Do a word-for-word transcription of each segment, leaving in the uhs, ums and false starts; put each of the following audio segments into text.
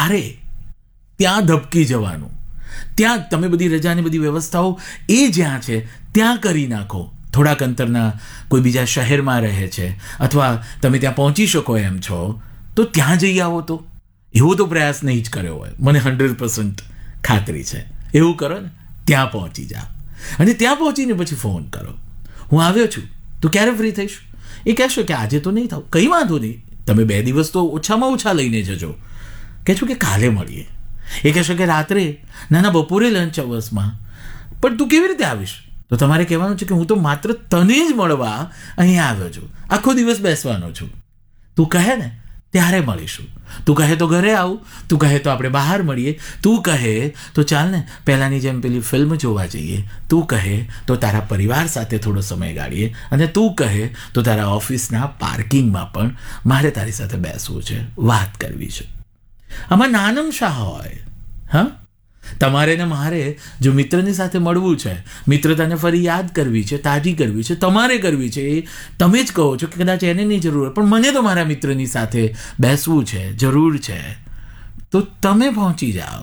ત્યારે ત્યાં ધબકી જવાનું, ત્યાં તમે બધી રજાની બધી વ્યવસ્થાઓ એ જ્યાં છે ત્યાં કરી નાખો. થોડાક અંતરના કોઈ બીજા શહેરમાં રહે છે અથવા તમે ત્યાં પહોંચી શકો એમ છો તો ત્યાં જઈ આવો. તો એવો તો પ્રયાસ નહીં જ કર્યો હોય, મને હંડ્રેડ પર્સન્ટ ખાતરી છે. એવું કરો ને, ત્યાં પહોંચી જાઓ અને ત્યાં પહોંચીને પછી ફોન કરો, હું આવ્યો છું, તું ક્યારે ફ્રી થઈશ? એ કહેશો કે આજે તો નહીં થાવ, કંઈ વાંધો નહીં, તમે બે દિવસ તો ઓછામાં ઓછા લઈને જજો. કહેશું કે કાલે મળીએ. એ કહેશો કે રાત્રે, ના ના બપોરે લંચ અવર્સમાં. પણ તું કેવી રીતે આવીશ? તો તમારે કહેવાનું છે કે હું તો માત્ર તને જ મળવા અહીંયા આવ્યો છું, આખો દિવસ બેસવાનો છું. તું કહે ને ત્યારે મળીશું. તું કહે તો ઘરે આવું, તું કહે તો આપણે બહાર મળીએ, તું કહે તો ચાલ ને પહેલાંની જેમ પેલી ફિલ્મ જોવા જઈએ, તું કહે તો તારા પરિવાર સાથે થોડો સમય ગાળીએ, અને તું કહે તો તારા ઓફિસના પાર્કિંગમાં પણ મારે તારી સાથે બેસવું છે, વાત કરવી છે. આમાં નાનમ શા હોય? હા, તમારે ને મારે જો મિત્રની સાથે મળવું છે, મિત્રતાને ફરી યાદ કરવી છે, તાજી કરવી છે, તમારે કરવી છે, એ તમે જ કહો છો કે કદાચ એને નહીં જરૂર હોય, પણ મને તો મારા મિત્રની સાથે બેસવું છે, જરૂર છે, તો તમે પહોંચી જાઓ.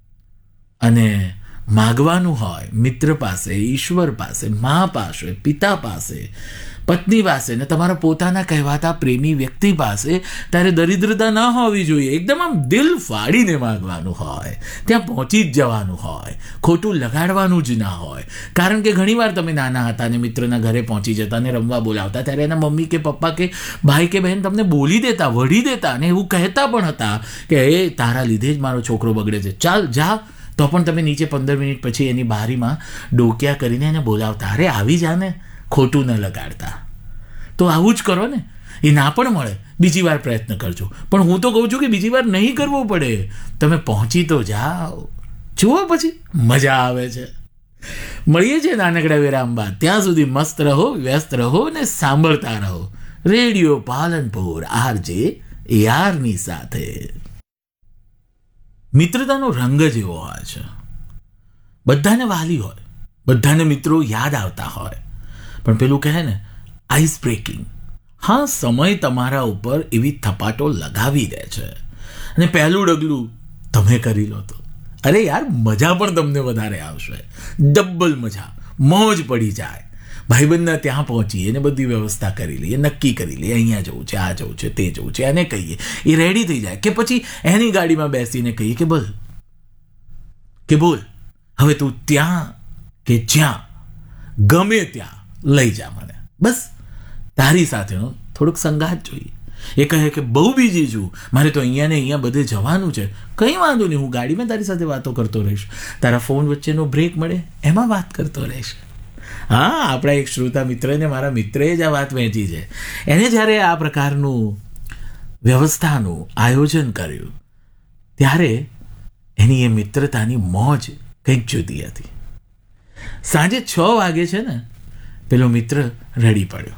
અને માગવાનું હોય મિત્ર પાસે, ઈશ્વર પાસે, મા પાસે, પિતા પાસે, પત્ની પાસે ને તમારા પોતાના કહેવાતા પ્રેમી વ્યક્તિ પાસે, ત્યારે દરિદ્રતા ન હોવી જોઈએ. એકદમ આમ દિલ ફાડીને માગવાનું હોય, ત્યાં પહોંચી જ જવાનું હોય, ખોટું લગાડવાનું જ ના હોય. કારણ કે ઘણીવાર તમે નાના હતા અને મિત્રના ઘરે પહોંચી જતા અને રમવા બોલાવતા, ત્યારે એના મમ્મી કે પપ્પા કે ભાઈ કે બહેન તમને બોલી દેતા, વઢી દેતા અને એવું કહેતા પણ હતા કે એ તારા લીધે જ મારો છોકરો બગડે છે, ચાલ જા. તો પણ તમે નીચે પંદર મિનિટ પછી એની બારીમાં ડોકિયા કરીને એને બોલાવતા, અરે આવી જા ને, ખોટું ન લગાડતા. તો આવું જ કરો ને. એ ના પણ મળે, બીજી વાર પ્રયત્ન કરજો. પણ હું તો કહું છું કે બીજી વાર નહીં કરવો પડે, તમે પહોંચી તો જાઓ. જુઓ પછી મજા આવે છે. મળીએ છીએ નાનકડા વિરામ બાદ. ત્યાં સુધી મસ્ત રહો, વ્યસ્ત રહો ને સાંભળતા રહો રેડિયો પાલનપુર આરજે એઆરની સાથે. મિત્રતાનો રંગ જ એવો હોય છે. બધાને વાલી હોય, બધાને મિત્રો યાદ આવતા હોય, પણ પેલું કહે ને આઈસ બ્રેકિંગ. હા, સમય તમારા ઉપર એવી થપાટો લગાવી દે છે અને પહેલું ડગલું તમે કરી લો તો અરે યાર મજા પણ તમને વધારે આવશે, ડબલ મજા, મોજ પડી જાય. ભાઈબંધના ત્યાં પહોંચીએ અને બધી વ્યવસ્થા કરી લઈએ, નક્કી કરી લઈએ અહીંયા જવું છે, આ જવું છે, તે જવું છે, એને કહીએ, એ રેડી થઈ જાય. કે પછી એની ગાડીમાં બેસીને કહીએ કે બોલ કે બોલ હવે તું ત્યાં કે જ્યાં ગમે ત્યાં લઈ જા મને, બસ તારી સાથેનો થોડુંક સંગાત જોઈએ. એ કહે કે બહુ બીજી છું, મારે તો અહીંયા ને અહીંયા બધે જવાનું છે, કંઈ વાંધો નહીં, હું ગાડીમાં તારી સાથે વાતો કરતો રહીશ, તારા ફોન વચ્ચેનો બ્રેક મળે એમાં વાત કરતો રહીશ. હા, આપણા એક શ્રોતા મિત્રને મારા મિત્રએ જ આ વાત વહેંચી છે. એને જ્યારે આ પ્રકારનું વ્યવસ્થાનું આયોજન કર્યું ત્યારે એની એ મિત્રતાની મોજ કંઈક જુદી હતી. સાંજે છ વાગે છે ને પેલો મિત્ર રડી પડ્યો,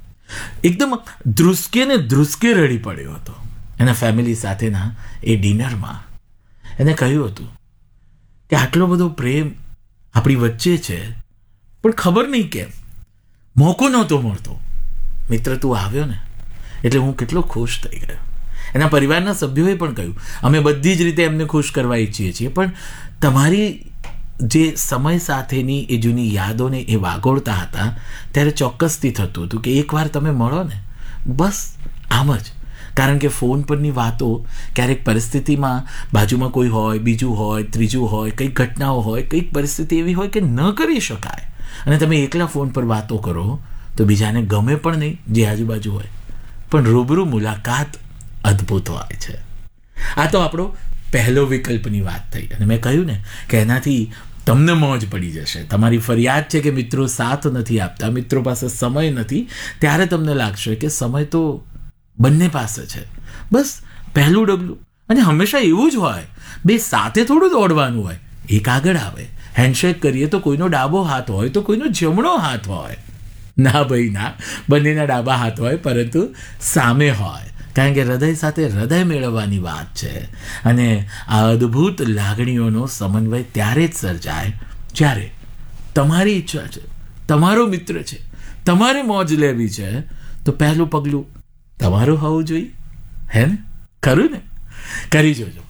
એકદમ ધ્રુસકે ને ધ્રુસકે રડી પડ્યો હતો. એના ફેમિલી સાથેના એ ડિનરમાં એને કહ્યું હતું કે આટલો બધો પ્રેમ આપણી વચ્ચે છે પણ ખબર નહીં કેમ મોકો નહોતો મળતો. મિત્ર તું આવ્યો ને એટલે હું કેટલો ખુશ થઈ ગયો. એના પરિવારના સભ્યોએ પણ કહ્યું અમે બધી જ રીતે એમને ખુશ કરવા ઈચ્છીએ છીએ, પણ તમારી જે સમય સાથેની એ જૂની યાદોને એ વાગોળતા હતા ત્યારે ચોક્કસથી થતું હતું કે એકવાર તમે મળો ને બસ આમ જ. કારણ કે ફોન પરની વાતો ક્યારેક પરિસ્થિતિમાં બાજુમાં કોઈ હોય, બીજું હોય, ત્રીજું હોય, કંઈક ઘટનાઓ હોય, કંઈક પરિસ્થિતિ એવી હોય કે ન કરી શકાય અને તમે એકલા ફોન પર વાતો કરો તો બીજાને ગમે પણ નહીં જે આજુબાજુ હોય, પણ રૂબરૂ મુલાકાત અદ્ભુત હોય છે. આ તો આપણો પહેલો વિકલ્પની વાત થઈ અને મેં કહ્યું ને કે એનાથી તમને મોજ પડી જશે. તમારી ફરિયાદ છે કે મિત્રો સાથ નથી આપતા, મિત્રો પાસે સમય નથી, ત્યારે તમને લાગશે કે સમય તો બંને પાસે છે, બસ પહેલું ડગલું. અને હંમેશા એવું જ હોય, બે સાથે થોડું દોડવાનું હોય, એક આગળ આવે, હેન્ડશેક કરીએ તો કોઈનો ડાબો હાથ હોય તો કોઈનો જમણો હાથ હોય. ના ભાઈ ના, બંનેના ડાબા હાથ હોય પરંતુ સામે હોય, કારણ કે હૃદય સાથે હૃદય મેળવવાની વાત છે. અને આ અદ્ભુત લાગણીઓનો સમન્વય ત્યારે જ સર્જાય જ્યારે તમારી ઈચ્છા છે, તમારો મિત્ર છે, તમારે મોજ લેવી છે, તો પહેલું પગલું તમારું હોવું જોઈએ. હે ને? ખરું ને? કરી જોજો.